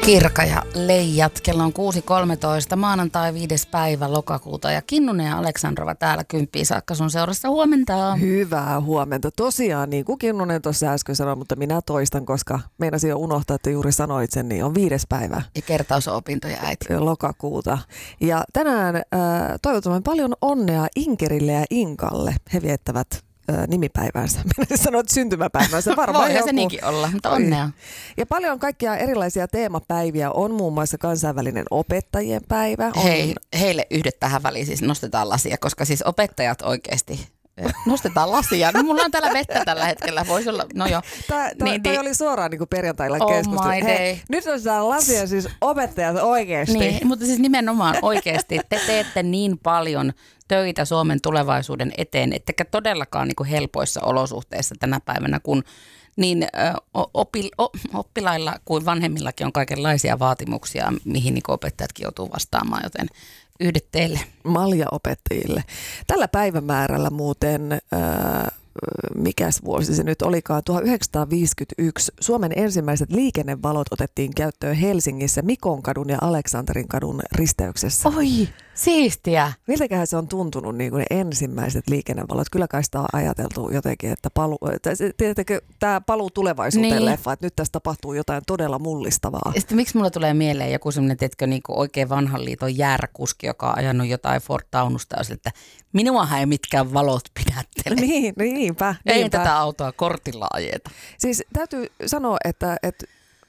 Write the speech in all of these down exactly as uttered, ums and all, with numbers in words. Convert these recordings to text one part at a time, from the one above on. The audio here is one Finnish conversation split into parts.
Kirka ja Leijat. Kello on kuusi kolmetoista, maanantai viides päivä lokakuuta ja Kinnunen ja Aleksandrova täällä kymppiin saakka sun seurassa. Huomenta. Hyvää huomenta. Tosiaan, niin kuin Kinnunen tuossa äsken sanoi, mutta minä toistan, koska meinasin jo unohtaa, että juuri sanoit sen, niin on viides päivä. Ja kertausopintoja äiti. Lokakuuta. Ja tänään äh, toivotamme paljon onnea Inkerille ja Inkalle. He viettävät nimipäivänsä. Minä sanoin, että syntymäpäivänsä. Varmaan Voihan joku. se niinkin olla, mutta onnea. Ja paljon kaikkia erilaisia teemapäiviä on, muun muassa kansainvälinen opettajien päivä. On... Hei, heille yhdet tähän väliin siis nostetaan lasia, koska siis opettajat oikeasti... Nostetaan lasia. No mulla on täällä vettä tällä hetkellä. Voisi olla, no joo. Tämä niin, niin, oli suoraan niin kuin perjantailla oh keskustelu. Hei, nyt nostetaan lasia siis opettajat oikeasti. Niin, mutta siis nimenomaan oikeasti. Te teette niin paljon töitä Suomen tulevaisuuden eteen, ettekä todellakaan niin kuin helpoissa olosuhteissa tänä päivänä, kun niin opi, oppilailla kuin vanhemmillakin on kaikenlaisia vaatimuksia, mihin niin kuin opettajatkin joutuu vastaamaan, joten yhdet teille. Maljaopettajille. Tällä päivämäärällä muuten, äh, mikäs vuosi se nyt olikaan, tuhatyhdeksänsataaviisikymmentäyksi Suomen ensimmäiset liikennevalot otettiin käyttöön Helsingissä Mikonkadun ja Aleksanterinkodun risteyksessä. Oi, siistiä. Miltäköhän se on tuntunut niin kuin ne ensimmäiset liikennevalot? Kyllä kai sitä on ajateltu jotenkin, että paluu, tiedätkö, tämä paluu tulevaisuuteen niin. Leffa, että nyt tässä tapahtuu jotain todella mullistavaa. Ja sitten miksi mulla tulee mieleen joku semmoinen, teetkö, niin kuin oikein vanhan liiton jääräkuski, joka on ajanut jotain Ford Taunusta, ja että minuahan ei mitkään valot pidättele. Niin, niinpä. Ei niinpä. Tätä autoa kortilla ajeta. Siis täytyy sanoa, että... että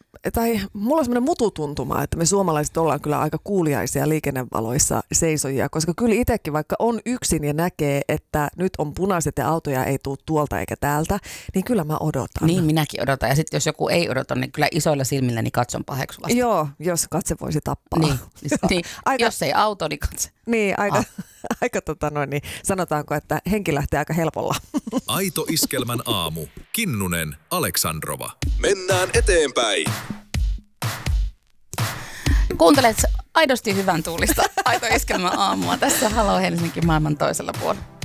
tai mulla on semmoinen mututuntuma, että me suomalaiset ollaan kyllä aika kuuliaisia liikennevaloissa seisojia, koska kyllä itsekin vaikka on yksin ja näkee, että nyt on punaiset ja autoja ei tule tuolta eikä täältä, niin kyllä mä odotan. Niin minäkin odotan ja sitten jos joku ei odota, niin kyllä isoilla silmillä niin katson paheksuvasti. Joo, jos katse voisi tappaa. Niin, niin aika, jos ei auto, niin katse. Niin, aika, ah. aika tota noin, niin sanotaanko, että henki lähtee aika helpolla. Aito Iskelmän aamu. Kinnunen, Aleksandrova. Mennään eteenpäin. Kuuntelet aidosti hyvän tuulista Aito Iskelmän aamua. Tässä Halo Helsinki maailman toisella puolella.